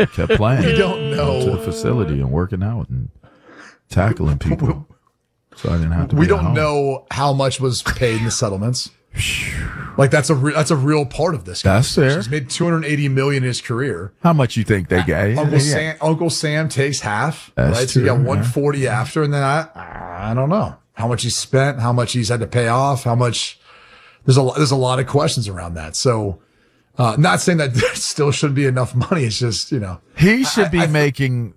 kept playing. You don't know. To the facility and working out and tackling people. So I didn't have to. We don't know how much was paid in the settlements. Like that's a real part of this. That's fair. He's made $280 million in his career. How much you think they gave? Uncle Sam takes half. That's right, so you got true, 140 after, and then I don't know how much he's spent, how much he's had to pay off, how much. There's a lot of questions around that. So, not saying that there still should be enough money. It's just he should be making.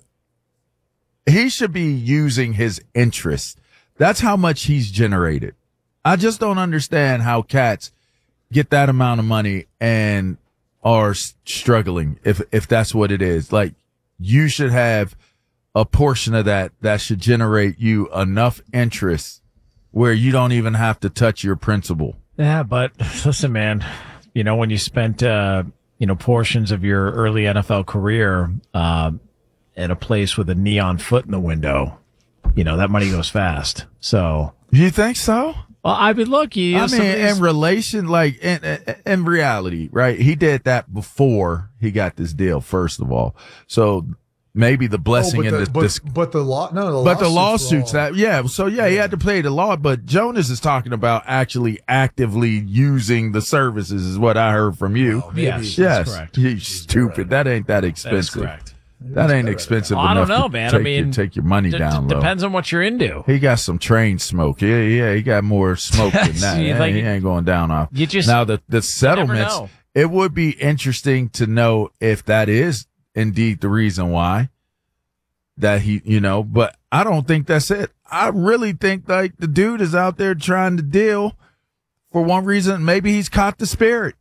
He should be using his interest. That's how much he's generated. I just don't understand how cats get that amount of money and are struggling if that's what it is. Like, you should have a portion of that should generate you enough interest where you don't even have to touch your principal. Yeah, but listen, man, when you spent, portions of your early NFL career, at a place with a neon foot in the window, that money goes fast. So. You think so? Well, I mean, look, in relation, like in reality, right? He did that before he got this deal, first of all. So maybe the blessing the lawsuits he had to pay the law. But Jonas is talking about actually actively using the services, is what I heard from you. Oh, yes, correct. You stupid. That ain't that expensive. That is correct. That ain't expensive enough. I don't know, man. Take your money down low. Depends on what you're into. He got some train smoke. Yeah. He got more smoke than that. He ain't going down off. Now the settlements. It would be interesting to know if that is indeed the reason why that he, but I don't think that's it. I really think like the dude is out there trying to deal for one reason. Maybe he's caught the spirit,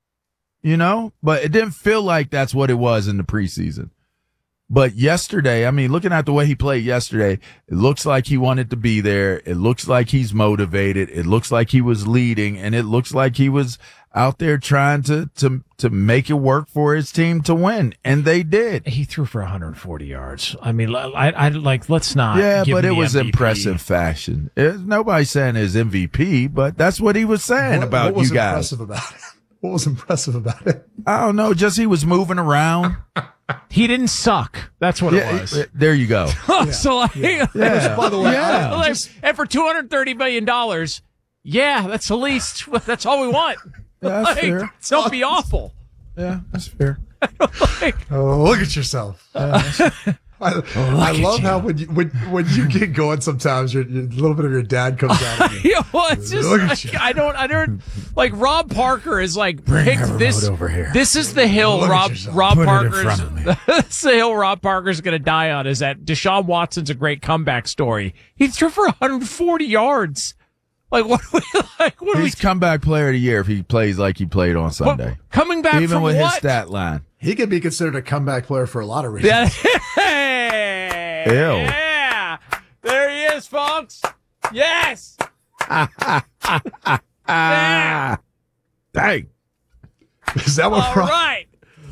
but it didn't feel like that's what it was in the preseason. But yesterday, I mean, looking at the way he played yesterday, it looks like he wanted to be there. It looks like he's motivated. It looks like he was leading, and it looks like he was out there trying to make it work for his team to win, and they did. He threw for 140 yards. I mean, I let's not. Yeah, give but him it was MVP. impressive fashion. Nobody's saying his MVP, but that's what he was saying about you guys. What was impressive about it? I don't know. Just he was moving around. He didn't suck. That's what it was. There you go. So, by the way, and for $230 million, that's the least. That's all we want. Yeah, that's fair. Don't be awful. Yeah, that's fair. Look at yourself. I love how when you get going, sometimes a little bit of your dad comes out. It's just I don't like Rob Parker is like picked this over here. This is the hill Rob Parker's. This is the hill Rob Parker's going to die on. Is that Deshaun Watson's a great comeback story? He threw for 140 yards. Like what? He's comeback player of the year if he plays like he played on Sunday. Coming back even from with what? His stat line. He could be considered a comeback player for a lot of reasons. Yeah. There he is, folks. Yes. Yeah. Dang. Is that what? All right.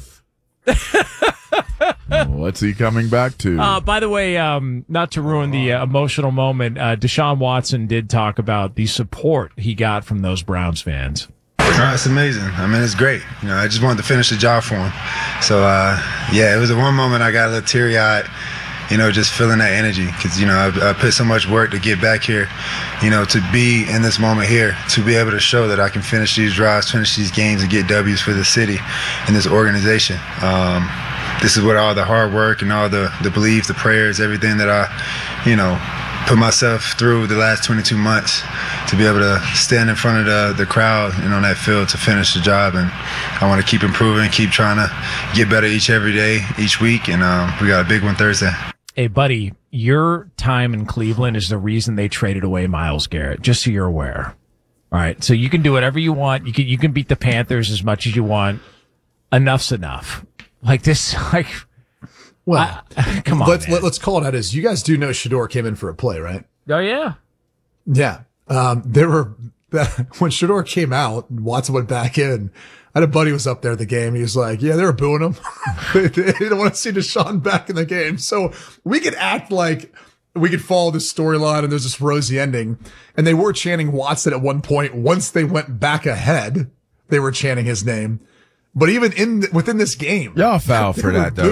What's he coming back to? By the way, not to ruin the emotional moment, Deshaun Watson did talk about the support he got from those Browns fans. It's amazing. I mean, it's great. I just wanted to finish the job for him. So, it was the one moment I got a little teary-eyed, just feeling that energy. Because, I put so much work to get back here, to be in this moment here, to be able to show that I can finish these drives, finish these games, and get W's for the city and this organization. This is what all the hard work and all the belief, the prayers, everything that I, put myself through the last 22 months to be able to stand in front of the crowd and on that field to finish the job. And I want to keep improving, keep trying to get better every day, each week. And we got a big one Thursday. Hey, buddy, your time in Cleveland is the reason they traded away Myles Garrett, just so you're aware. All right, so you can do whatever you want. You can beat the Panthers as much as you want. Enough's enough. Like this, like... Well, come on. Let's call it out as you guys do know Shedeur came in for a play, right? Oh yeah, yeah. When Shedeur came out, Watson went back in. I had a buddy who was up there at the game. He was like, "Yeah, they were booing him. They didn't want to see Deshaun back in the game." So we could act like we could follow this storyline and there's this rosy ending. And they were chanting Watson at one point. Once they went back ahead, they were chanting his name. But even within this game, y'all foul for that though.